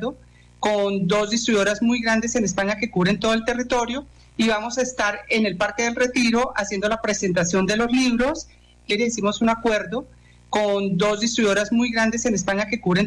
acuerdo con 2 distribuidoras muy grandes en España que cubren todo el territorio, y vamos a estar en el Parque del Retiro haciendo la presentación de los libros. Le hicimos un acuerdo con 2 distribuidoras muy grandes en España que cubren